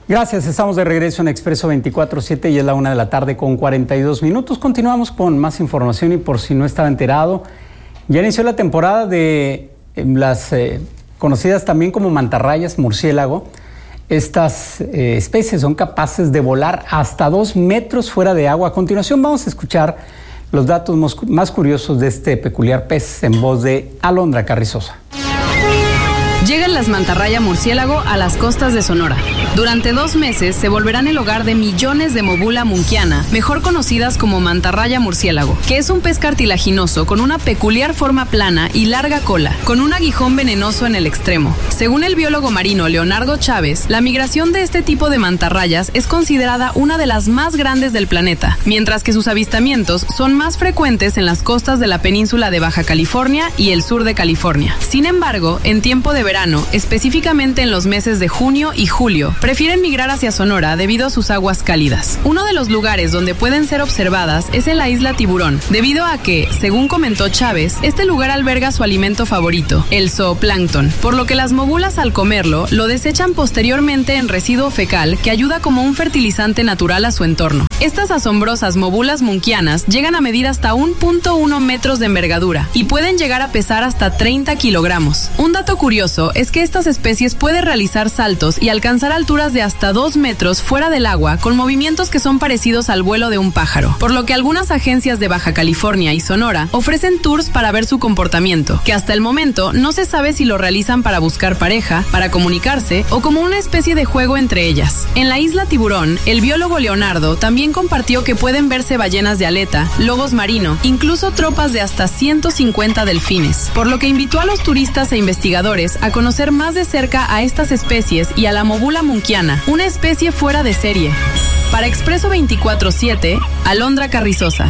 Gracias, estamos de regreso en Expreso 24/7 y es la 1:42 p.m. Continuamos con más información y por si no estaba enterado, ya inició la temporada de las conocidas también como mantarrayas murciélago. Estas especies son capaces de volar hasta 2 metros fuera de agua. A continuación vamos a escuchar los datos más curiosos de este peculiar pez en voz de Alondra Carrizosa. Llegan las mantarraya murciélago a las costas de Sonora. Durante 2 meses se volverán el hogar de millones de Movula munkiana, mejor conocidas como mantarraya murciélago, que es un pez cartilaginoso con una peculiar forma plana y larga cola, con un aguijón venenoso en el extremo. Según el biólogo marino Leonardo Chávez, la migración de este tipo de mantarrayas es considerada una de las más grandes del planeta, mientras que sus avistamientos son más frecuentes en las costas de la península de Baja California y el sur de California. Sin embargo, en tiempo de verano, específicamente en los meses de junio y julio, prefieren migrar hacia Sonora debido a sus aguas cálidas. Uno de los lugares donde pueden ser observadas es en la isla Tiburón, debido a que, según comentó Chávez, este lugar alberga su alimento favorito, el zooplancton, por lo que las mobulas al comerlo lo desechan posteriormente en residuo fecal que ayuda como un fertilizante natural a su entorno. Estas asombrosas mobulas munkianas llegan a medir hasta 1.1 metros de envergadura y pueden llegar a pesar hasta 30 kilogramos. Un dato curioso es que estas especies pueden realizar saltos y alcanzar alturas de hasta 2 metros fuera del agua con movimientos que son parecidos al vuelo de un pájaro, por lo que algunas agencias de Baja California y Sonora ofrecen tours para ver su comportamiento, que hasta el momento no se sabe si lo realizan para buscar pareja, para comunicarse o como una especie de juego entre ellas. En la isla Tiburón, el biólogo Leonardo también compartió que pueden verse ballenas de aleta, lobos marino, incluso tropas de hasta 150 delfines, por lo que invitó a los turistas e investigadores a conocer más de cerca a estas especies y a la Movula munkiana, una especie fuera de serie. Para Expreso 24/7, Alondra Carrizosa.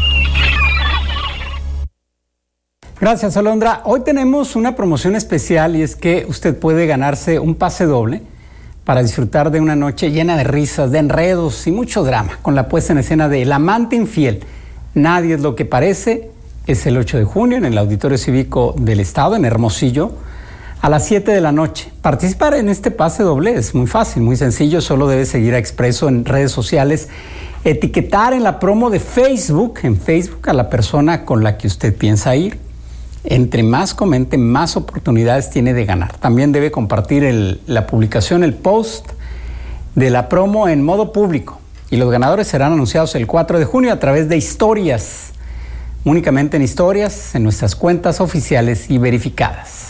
Gracias, Alondra. Hoy tenemos una promoción especial y es que usted puede ganarse un pase doble para disfrutar de una noche llena de risas, de enredos y mucho drama con la puesta en escena de El amante infiel. Nadie es lo que parece. Es el 8 de junio en el Auditorio Cívico del Estado, en Hermosillo, a las 7 de la noche. Participar en este pase doble es muy fácil, muy sencillo. Solo debe seguir a Expreso en redes sociales, etiquetar en la promo de Facebook, a la persona con la que usted piensa ir. Entre más comente, más oportunidades tiene de ganar. También debe compartir la publicación, el post de la promo en modo público. Y los ganadores serán anunciados el 4 de junio a través de historias. Únicamente en historias, en nuestras cuentas oficiales y verificadas.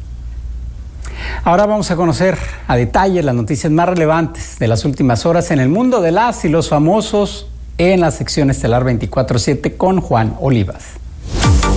Ahora vamos a conocer a detalle las noticias más relevantes de las últimas horas en el mundo de las y los famosos en la sección estelar 24/7 con Juan Olivas.